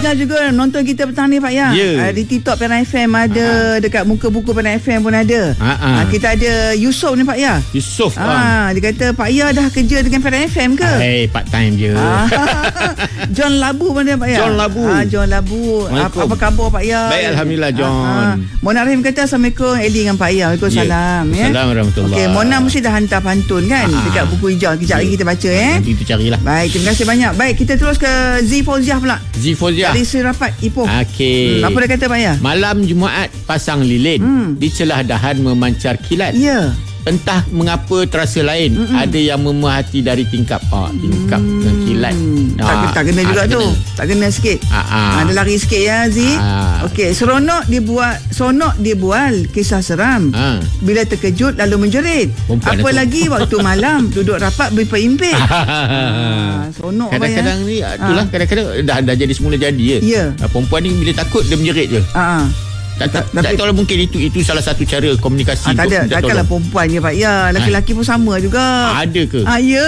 dengar juga nonton kita petang ni Pak Ya. Di TikTok Peran FM ada, dekat muka buku Peran FM pun ada. Kita ada Yusof ni Pak Ya. Yusof. Dia kata Pak Ya dah kerja dengan Peran FM ke? Part time je. John Labu mana Pak Ya? John Labu. Apa khabar Pak Ya? Baik, alhamdulillah John. Mona Rahim kata Assalamualaikum Eli dengan Pak Ya. Waalaikumsalam. Assalamualaikum warahmatullahi. Okey, Mona mesti dah hantar pantun kan dekat buku hijau. Kejap lagi kita baca Nanti kita carilah. Baik, terima kasih banyak. Baik, kita terus ke Z Fauziah pula. Z Fauziah dari Seri Rapat Ipoh. Okey. Apa dia kata Pak Ya? Malam Jumaat pasang lilin di celah dahan memancar kilat. Ya. Entah mengapa terasa lain. Ada yang memerhati dari tingkap. Tingkap dengan kilat. Tak kena juga tu. Tak kena sikit. Ada lari sikit ya Z. Okey, sonok dia bual kisah seram. Bila terkejut lalu menjerit. Apa lagi waktu malam duduk rapat berperimpit. Sonok kadang-kadang ni itulah kadang-kadang dah jadi semula jadi ya. Perempuan ni bila takut dia menjerit je. Tak tahu lah, mungkin itu salah satu cara komunikasi. Tak ada, takkanlah perempuan je Pak Ya. Laki-laki pun sama juga. Ada ke? Ya.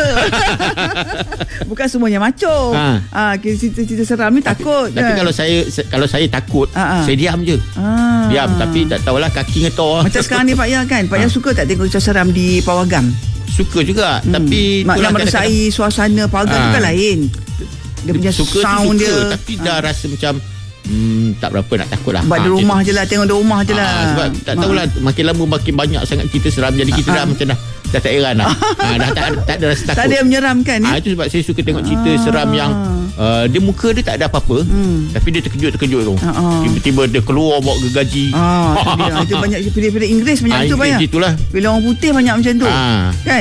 Bukan semuanya maco. Cerita seram ni takut. Tapi kalau saya takut, saya diam je. Diam, tapi tak tahulah kaki ngetor. Macam sekarang ni Pak Ya kan. Pak Ya suka tak tengok cerita seram di Pawagam? Suka juga. Tapi nak merasai suasana Pawagam tu kan lain. Dia punya suka sound dia. Tapi dah rasa macam tak berapa nak takut lah. Sebab di rumah je lah. Tengok di rumah je lah. Sebab tak tahulah, makin lama makin banyak sangat cerita seram. Jadi kita dah macam dah tak heran lah. Dah tak ada rasa takut. Tak ada yang menyeramkan ya? Itu sebab saya suka tengok cerita seram yang dia muka dia tak ada apa-apa, tapi dia terkejut tu. Tiba-tiba dia keluar bawa gergaji. Itu banyak filem Inggeris banyak itu banyak. Itulah. Filem orang putih banyak macam tu. Kan?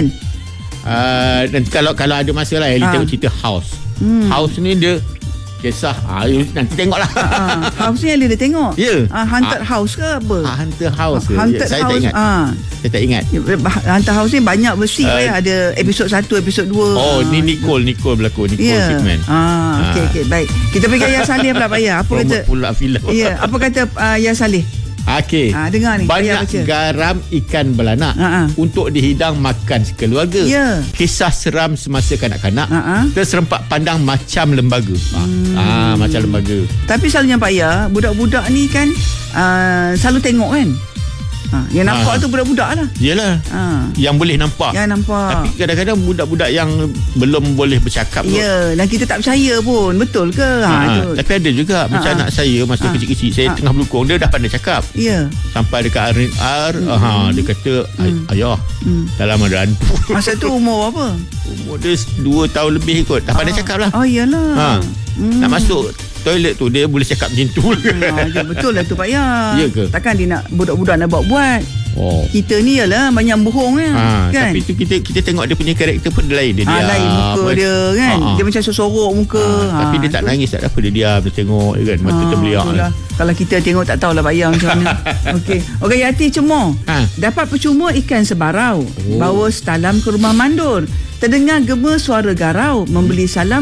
Dan kalau ada masa lah Eli tengok cerita House. House ni dia kisah nanti tengoklah. House ni yang dia tengok. Haunted House ke apa? Haunted House ke? Saya tak ingat. Saya tak ingat. Haunted House ni banyak versi ada episod 1, episod 2. Ni Nicole berlakon. Nicole Kidman. Okey, baik. Kita pergi ke Ayah Saleh pula Pak Ya. Apa kata? Pula filem. Apa kata Ayah Saleh? Okey. Dengar ni. Banyak garam ikan belanak untuk dihidang makan sekeluarga. Kisah seram semasa kanak-kanak terserempak pandang macam lembaga. Macam lembaga. Tapi selalunya Pak Ya, budak-budak ni kan selalu tengok kan. Yang nampak tu budak-budak lah. Yelah. Yang boleh nampak. Tapi kadang-kadang budak-budak yang belum boleh bercakap. Dan kita tak percaya pun. Betul ke? Tapi ada juga macam anak saya masa kecil-kecil, saya tengah berlukong, dia dah pandai cakap. Sampai dekat R&R, dia kata ayah dalam ada hantu. Masa tu umur apa? Umur dia 2 tahun lebih kot. Dah pandai cakap lah. Yalah. Nak masuk toilet tu dia boleh cakap macam tu. Betul lah tu Pak Ya. Ya ke? Takkan dia nak budak-budak nak buat. Kita ni ialah banyak bohong kan. Tapi tu kita tengok dia punya karakter pun dia lain. Dia lain muka dia kan. Dia macam sorok muka. Tapi dia tak nangis, tak ada apa, dia diam, dia tengok kan, mata terbeliak. Kalau kita tengok tak tahulah Pak Ya macam mana. Okey, Yati Cemor. Dapat percuma ikan sebarau. Bawa setalam ke rumah mandor. Terdengar gema suara garau memberi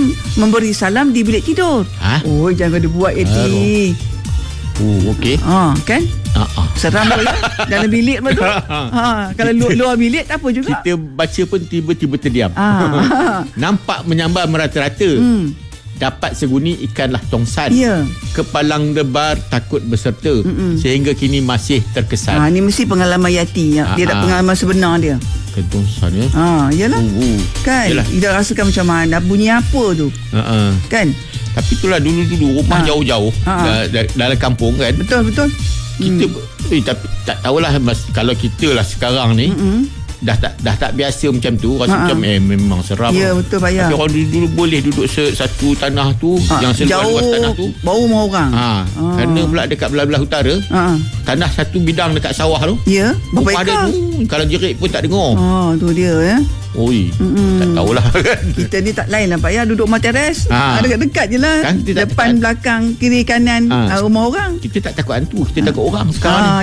salam di bilik tidur. Jangan dia buat Yati. Okey. Kan? Seram tu ya. Dalam bilik tu. Kalau luar bilik tak apa juga. Kita baca pun tiba-tiba terdiam. Nampak menyambar merata-rata. Dapat seguni ikanlah tongsan. Kepalang debar takut berserta. Sehingga kini masih terkesan. Ni mesti pengalaman Yati. Dia tak pengalaman sebenar dia. Tongsan ya. Yalah. Kan? Yalah. Dia rasakan macam mana, bunyi apa tu. Kan? Tapi itulah dulu rumah jauh-jauh dalam kampung kan. Betul. Kita tapi tak tahulah kalau kita lah sekarang ni dah tak biasa macam tu, rasa macam memang seram. Ya betul Pak Ya. Tapi orang dulu boleh duduk satu tanah tu yang seluas tanah tu bau rumah orang. Kerana pula dekat belah-belah utara tanah satu bidang dekat sawah tu. Ya, berapa ekar? Kalau jerit pun tak dengar. Tu dia ya. Tak tahulah kan. Kita ni tak lain lah Pak Ya, duduk rumah teres. Dekat-dekat je lah kan, depan belakang kiri kanan rumah orang. Kita tak takut hantu, kita takut orang sekarang ni.